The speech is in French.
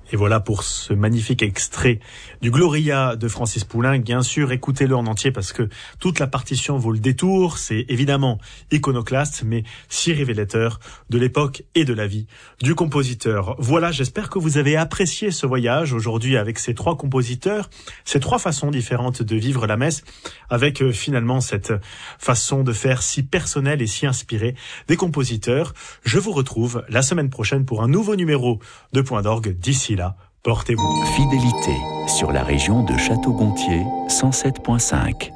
Et voilà pour ce magnifique extrait du Gloria de Francis Poulenc. Bien sûr, écoutez-le en entier parce que toute la partition vaut le détour. C'est évidemment iconoclaste, mais si révélateur de l'époque et de la vie du compositeur. Voilà, j'espère que vous avez apprécié ce voyage aujourd'hui avec ces trois compositeurs, ces trois façons différentes de vivre la messe, avec finalement cette façon de faire si personnelle et si inspirée des compositeurs. Je vous retrouve la semaine prochaine pour un nouveau numéro de Point d'Orgue. D'ici là, portez-vous bien. Fidélité sur la région de Château-Gontier 107.5.